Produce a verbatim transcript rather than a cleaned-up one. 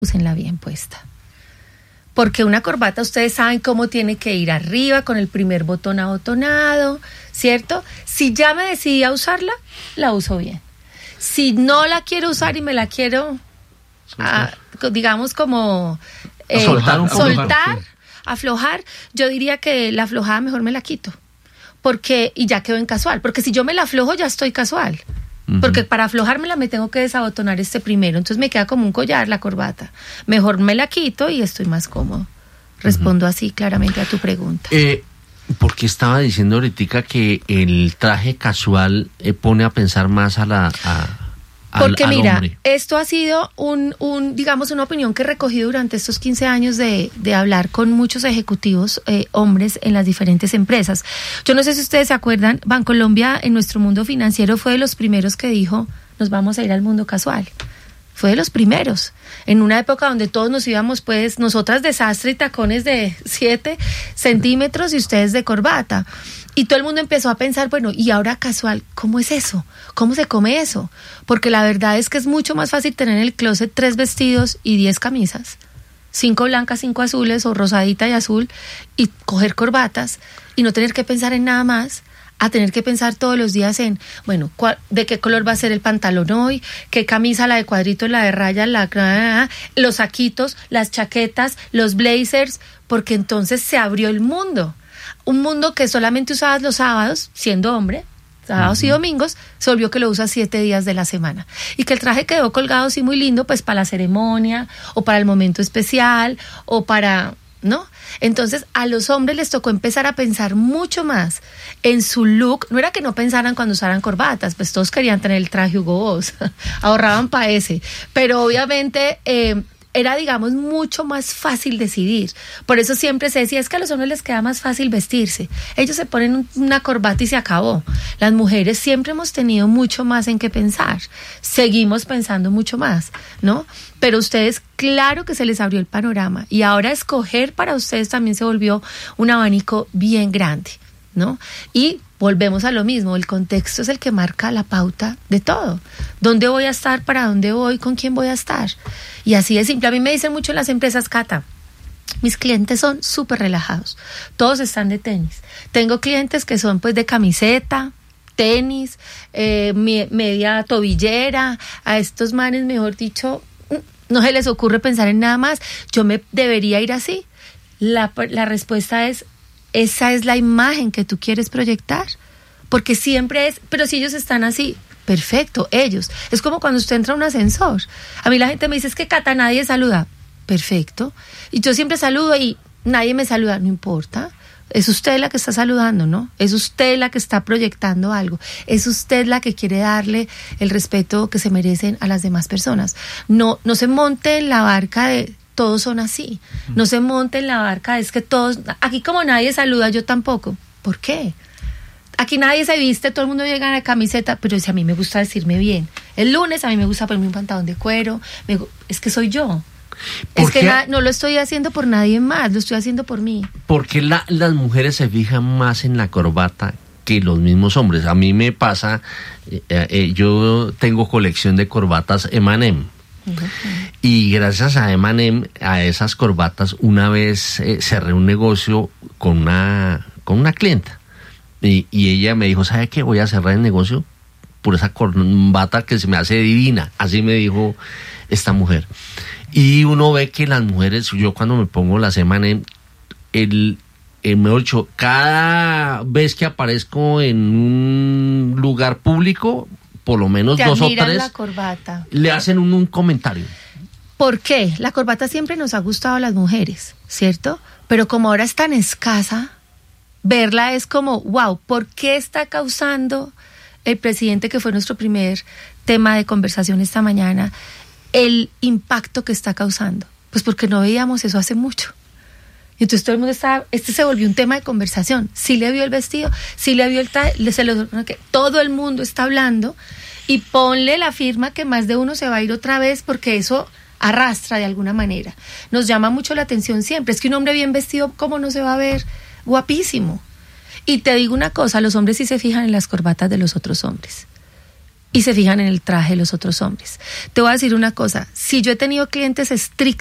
úsenla bien puesta. Porque una corbata, ustedes saben cómo tiene que ir arriba, con el primer botón abotonado, ¿cierto? Si ya me decidí a usarla, la uso bien. Si no la quiero usar y me la quiero, a, digamos, como eh, soltar, un poco, soltar sí. aflojar, yo diría que la aflojada mejor me la quito. Porque, y ya quedo en casual. Porque si yo me la aflojo, ya estoy casual. Porque para aflojármela me tengo que desabotonar este primero. Entonces me queda como un collar la corbata. Mejor me la quito y estoy más cómodo. Respondo uh-huh. así claramente a tu pregunta. Eh, porque estaba diciendo ahorita que el traje casual eh, pone a pensar más a la... A... Porque al, al mira, hombre. Esto ha sido un, un, digamos, una opinión que he recogido durante estos quince años de, de hablar con muchos ejecutivos eh, hombres en las diferentes empresas. Yo no sé si ustedes se acuerdan, Bancolombia en nuestro mundo financiero fue de los primeros que dijo, nos vamos a ir al mundo casual. Fue de los primeros, en una época donde todos nos íbamos, pues, nosotras de sastre y tacones de siete centímetros y ustedes de corbata. Y todo el mundo empezó a pensar, bueno, y ahora casual, ¿cómo es eso? ¿Cómo se come eso? Porque la verdad es que es mucho más fácil tener en el closet tres vestidos y diez camisas, cinco blancas, cinco azules o rosadita y azul, y coger corbatas y no tener que pensar en nada más, a tener que pensar todos los días en, bueno, cuál, de qué color va a ser el pantalón hoy, qué camisa, la de cuadritos, la de rayas, la, los saquitos, las chaquetas, los blazers, porque entonces se abrió el mundo. Un mundo que solamente usabas los sábados, siendo hombre, sábados uh-huh. y domingos, se volvió que lo usas siete días de la semana. Y que el traje quedó colgado así muy lindo, pues para la ceremonia, o para el momento especial, o para... ¿no? Entonces a los hombres les tocó empezar a pensar mucho más en su look. No era que no pensaran cuando usaran corbatas, pues todos querían tener el traje Hugo Boss, ahorraban para ese, pero obviamente eh, era, digamos, mucho más fácil decidir. Por eso siempre se decía, es que a los hombres les queda más fácil vestirse, ellos se ponen una corbata y se acabó. Las mujeres siempre hemos tenido mucho más en qué pensar, seguimos pensando mucho más, ¿no? Pero ustedes, claro que se les abrió el panorama y ahora escoger para ustedes también se volvió un abanico bien grande, ¿no? Y volvemos a lo mismo, el contexto es el que marca la pauta de todo. ¿Dónde voy a estar? ¿Para dónde voy? ¿Con quién voy a estar? Y así de simple. A mí me dicen mucho en las empresas, Cata, mis clientes son súper relajados, todos están de tenis. Tengo clientes que son pues de camiseta, tenis, eh, media tobillera, a estos manes, mejor dicho, no se les ocurre pensar en nada más. Yo me debería ir así. La, la respuesta es, esa es la imagen que tú quieres proyectar, porque siempre es, pero si ellos están así, perfecto, ellos. Es como cuando usted entra a un ascensor. A mí la gente me dice, es que Cata, nadie saluda. Perfecto. Y yo siempre saludo y nadie me saluda, no importa. Es usted la que está saludando, ¿no? Es usted la que está proyectando algo. Es usted la que quiere darle el respeto que se merecen a las demás personas. No, no se monte en la barca de todos son así. No se monte en la barca de es que todos... Aquí como nadie saluda, yo tampoco. ¿Por qué? Aquí nadie se viste, todo el mundo llega a la camiseta, pero si a mí me gusta vestirme bien. El lunes a mí me gusta ponerme un pantalón de cuero. Me, es que soy yo. Es que na, no lo estoy haciendo por nadie más, lo estoy haciendo por mí. ¿Por qué la, las mujeres se fijan más en la corbata que los mismos hombres? A mí me pasa, eh, eh, yo tengo colección de corbatas eme and eme. Uh-huh. Y gracias a eme and eme, a esas corbatas, una vez eh, cerré un negocio con una, con una clienta. Y, y ella me dijo, ¿sabe qué? Voy a cerrar el negocio por esa corbata que se me hace divina. Así me dijo esta mujer. Y uno ve que las mujeres, yo cuando me pongo las eme and eme, el, el mejor dicho, cada vez que aparezco en un lugar público, por lo menos te dos o admiran tres, la corbata. Le hacen un, un comentario. ¿Por qué? La corbata siempre nos ha gustado a las mujeres, ¿cierto? Pero como ahora es tan escasa, verla es como, wow, ¿por qué está causando el presidente, que fue nuestro primer tema de conversación esta mañana, el impacto que está causando? Pues porque no veíamos eso hace mucho. Y entonces todo el mundo estaba, este se volvió un tema de conversación. Sí le vio el vestido, sí le vio el traje, se lo, todo el mundo está hablando, y ponle la firma que más de uno se va a ir otra vez, porque eso arrastra de alguna manera. Nos llama mucho la atención siempre. Es que un hombre bien vestido, ¿cómo no se va a ver? Guapísimo. Y te digo una cosa, los hombres sí se fijan en las corbatas de los otros hombres. y se fijan en el traje de los otros hombres. Te voy a decir una cosa, si yo he tenido clientes estrictos